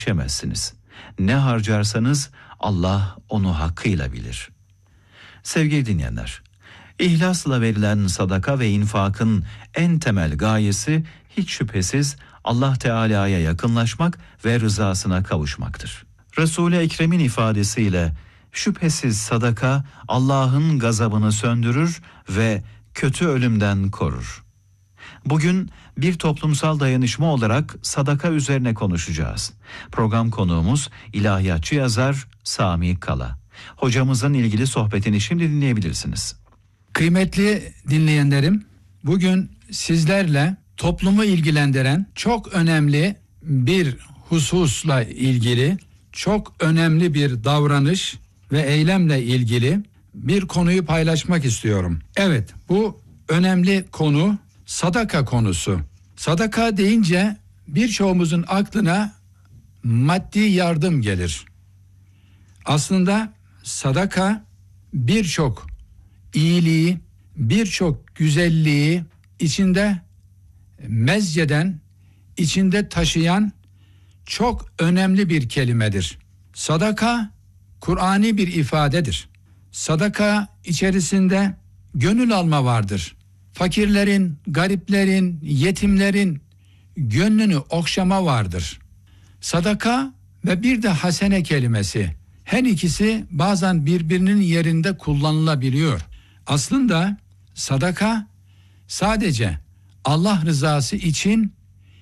yetişemezsiniz. Ne harcarsanız Allah onu hakkıyla bilir. Sevgili dinleyenler, İhlasla verilen sadaka ve infakın en temel gayesi hiç şüphesiz Allah Teala'ya yakınlaşmak ve rızasına kavuşmaktır. Resul-i Ekrem'in ifadesiyle şüphesiz sadaka Allah'ın gazabını söndürür ve kötü ölümden korur. Bugün bir toplumsal dayanışma olarak sadaka üzerine konuşacağız. Program konuğumuz ilahiyatçı yazar Sami Kala. Hocamızın ilgili sohbetini şimdi dinleyebilirsiniz. Kıymetli dinleyenlerim, bugün sizlerle toplumu ilgilendiren çok önemli bir hususla ilgili, çok önemli bir davranış ve eylemle ilgili bir konuyu paylaşmak istiyorum. Evet, bu önemli konu sadaka konusu. Sadaka deyince birçoğumuzun aklına maddi yardım gelir. Aslında sadaka birçok iyiliği, birçok güzelliği içinde mezceden, içinde taşıyan çok önemli bir kelimedir. Sadaka, Kur'ani bir ifadedir. Sadaka içerisinde gönül alma vardır. Fakirlerin, gariplerin, yetimlerin gönlünü okşama vardır. Sadaka ve bir de hasene kelimesi. Her ikisi bazen birbirinin yerinde kullanılabiliyor. Aslında sadaka sadece Allah rızası için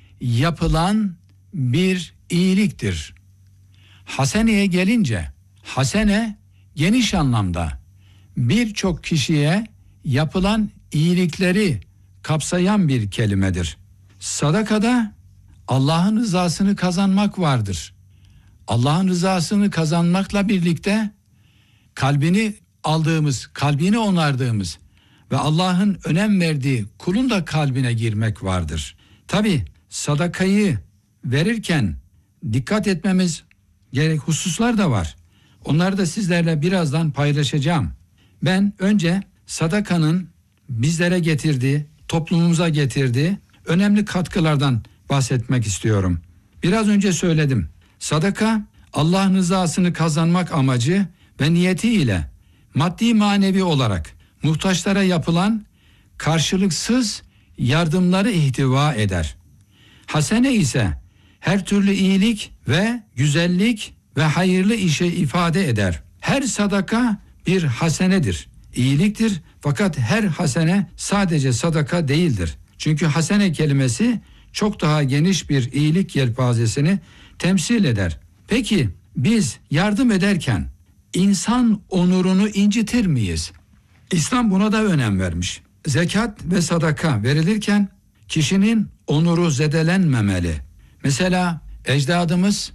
yapılan bir iyiliktir. Haseneye gelince, hasene geniş anlamda birçok kişiye yapılan iyilikleri kapsayan bir kelimedir. Sadakada Allah'ın rızasını kazanmak vardır. Allah'ın rızasını kazanmakla birlikte kalbini aldığımız, kalbini onardığımız ve Allah'ın önem verdiği kulun da kalbine girmek vardır. Tabi sadakayı verirken dikkat etmemiz gerek hususlar da var. Onları da sizlerle birazdan paylaşacağım. Ben önce sadakanın bizlere getirdiği, toplumumuza getirdiği önemli katkılardan bahsetmek istiyorum. Biraz önce söyledim. Sadaka Allah'ın rızasını kazanmak amacı ve niyetiyle maddi manevi olarak muhtaçlara yapılan karşılıksız yardımları ihtiva eder. Hasene ise her türlü iyilik ve güzellik ve hayırlı işe ifade eder. Her sadaka bir hasenedir, iyiliktir, fakat her hasene sadece sadaka değildir. Çünkü hasene kelimesi çok daha geniş bir iyilik yelpazesini temsil eder. Peki biz yardım ederken insan onurunu incitir miyiz? İslam buna da önem vermiş. Zekat ve sadaka verilirken kişinin onuru zedelenmemeli. Mesela ecdadımız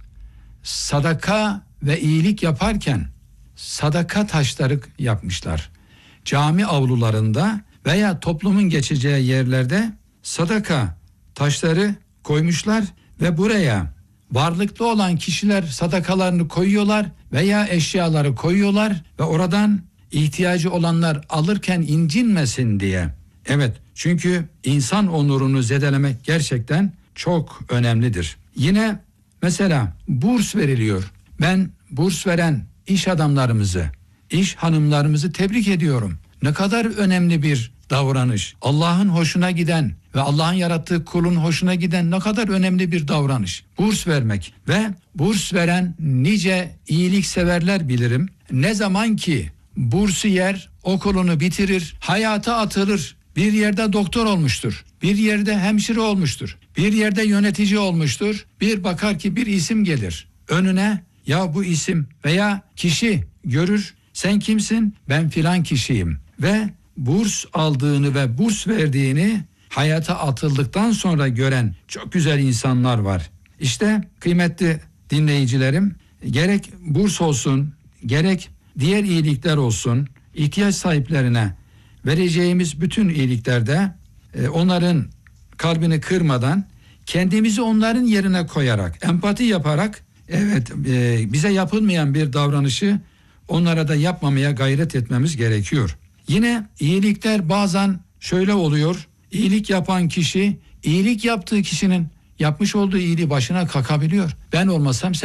sadaka ve iyilik yaparken sadaka taşları yapmışlar. Cami avlularında veya toplumun geçeceği yerlerde sadaka taşları koymuşlar ve buraya varlıklı olan kişiler sadakalarını koyuyorlar veya eşyaları koyuyorlar ve oradan ihtiyacı olanlar alırken incinmesin diye. Evet, çünkü insan onurunu zedelemek gerçekten çok önemlidir. Yine mesela burs veriliyor. Ben burs veren iş adamlarımızı, iş hanımlarımızı tebrik ediyorum. Ne kadar önemli bir davranış. Allah'ın hoşuna giden ve Allah'ın yarattığı kulun hoşuna giden ne kadar önemli bir davranış. Burs vermek ve burs veren nice iyilikseverler bilirim. Ne zaman ki bursu yer, okulunu bitirir, hayata atılır. Bir yerde doktor olmuştur, bir yerde hemşire olmuştur, bir yerde yönetici olmuştur. Bir bakar ki bir isim gelir önüne, ya bu isim veya kişi görür, sen kimsin? Ben filan kişiyim ve burs aldığını ve burs verdiğini hayata atıldıktan sonra gören çok güzel insanlar var. İşte kıymetli dinleyicilerim, gerek burs olsun, gerek diğer iyilikler olsun, ihtiyaç sahiplerine vereceğimiz bütün iyiliklerde onların kalbini kırmadan, kendimizi onların yerine koyarak, empati yaparak, evet, bize yapılmayan bir davranışı onlara da yapmamaya gayret etmemiz gerekiyor. Yine iyilikler bazen şöyle oluyor. İyilik yapan kişi, iyilik yaptığı kişinin yapmış olduğu iyiliği başına kakabiliyor. Ben olmasam sen